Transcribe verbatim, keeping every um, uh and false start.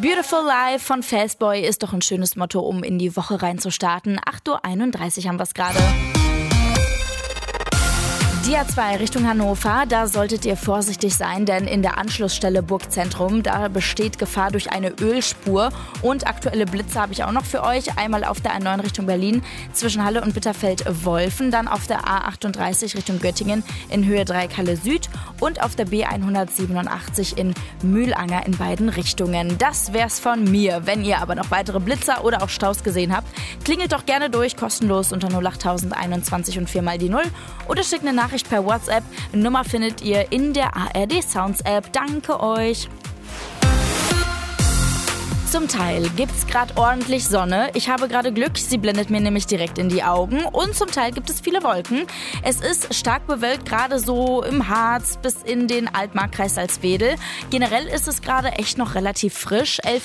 Beautiful Life von Fastboy ist doch ein schönes Motto, um in die Woche reinzustarten. acht Uhr einunddreißig haben wir es gerade. Die A zwei Richtung Hannover, da solltet ihr vorsichtig sein, denn in der Anschlussstelle Burgzentrum, da besteht Gefahr durch eine Ölspur. Und aktuelle Blitze habe ich auch noch für euch. Einmal auf der A neun Richtung Berlin zwischen Halle und Bitterfeld-Wolfen, dann auf der A achtunddreißig Richtung Göttingen in Höhe Dreieck Halle Süd und auf der B hundertsiebenundachtzig in Mühlanger in beiden Richtungen. Das wär's von mir. Wenn ihr aber noch weitere Blitzer oder auch Staus gesehen habt, klingelt doch gerne durch, kostenlos unter null acht einundzwanzig und vier mal die null oder schickt eine Nachricht per WhatsApp. Nummer findet ihr in der A R D Sounds App. Danke euch. Zum Teil gibt's gerade ordentlich Sonne. Ich habe gerade Glück, sie blendet mir nämlich direkt in die Augen. Und zum Teil gibt es viele Wolken. Es ist stark bewölkt, gerade so im Harz bis in den Altmarkkreis Salzwedel. Generell ist es gerade echt noch relativ frisch. elf